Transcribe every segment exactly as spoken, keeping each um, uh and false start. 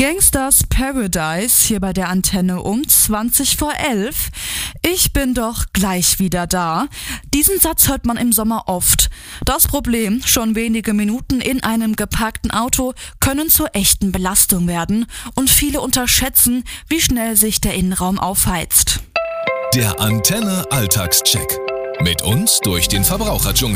Gangsters Paradise hier bei der Antenne um zwanzig vor elf. Ich bin doch gleich wieder da. Diesen Satz hört man im Sommer oft. Das Problem, schon wenige Minuten in einem geparkten Auto können zur echten Belastung werden und viele unterschätzen, wie schnell sich der Innenraum aufheizt. Der Antenne Alltagscheck. Mit uns durch den Verbraucherdschungel.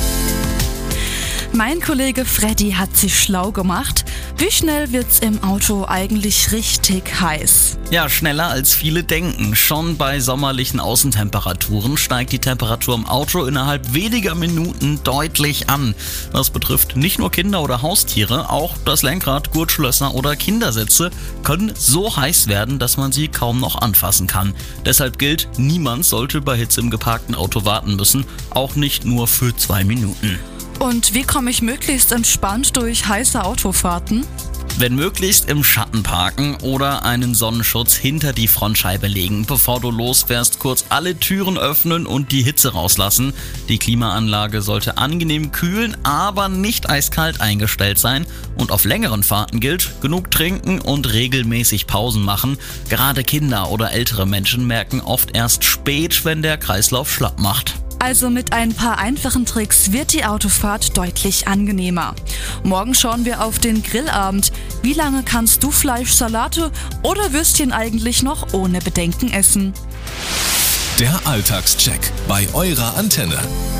Mein Kollege Freddy hat sich schlau gemacht. Wie schnell wird's im Auto eigentlich richtig heiß? Ja, schneller als viele denken. Schon bei sommerlichen Außentemperaturen steigt die Temperatur im Auto innerhalb weniger Minuten deutlich an. Das betrifft nicht nur Kinder oder Haustiere, auch das Lenkrad, Gurtschlösser oder Kindersitze können so heiß werden, dass man sie kaum noch anfassen kann. Deshalb gilt, niemand sollte bei Hitze im geparkten Auto warten müssen, auch nicht nur für zwei Minuten. Und wie komme ich möglichst entspannt durch heiße Autofahrten? Wenn möglichst im Schatten parken oder einen Sonnenschutz hinter die Frontscheibe legen. Bevor du losfährst, kurz alle Türen öffnen und die Hitze rauslassen. Die Klimaanlage sollte angenehm kühlen, aber nicht eiskalt eingestellt sein. Und auf längeren Fahrten gilt, genug trinken und regelmäßig Pausen machen. Gerade Kinder oder ältere Menschen merken oft erst spät, wenn der Kreislauf schlapp macht. Also mit ein paar einfachen Tricks wird die Autofahrt deutlich angenehmer. Morgen schauen wir auf den Grillabend. Wie lange kannst du Fleisch, Salate oder Würstchen eigentlich noch ohne Bedenken essen? Der Alltagscheck bei eurer Antenne.